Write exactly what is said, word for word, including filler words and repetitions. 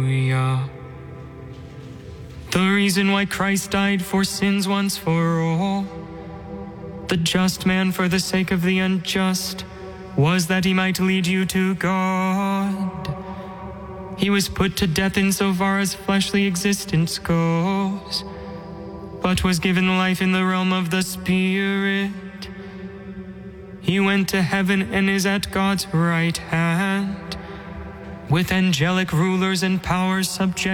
Hallelujah. The reason why Christ died for sins once for all, the just man for the sake of the unjust, was that he might lead you to God. He was put to death insofar as fleshly existence goes, but was given life in the realm of the Spirit. He went to heaven and is at God's right hand, with angelic rulers and powers subject